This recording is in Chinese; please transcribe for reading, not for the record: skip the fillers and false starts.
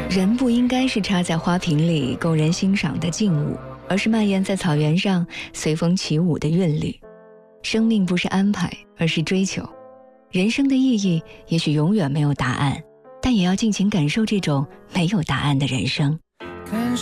人不应该是插在花瓶里供人欣赏的静物，而是蔓延在草原上随风起舞的韵律。生命不是安排，而是追求。人生的意义也许永远没有答案，但也要尽情感受这种没有答案的人生。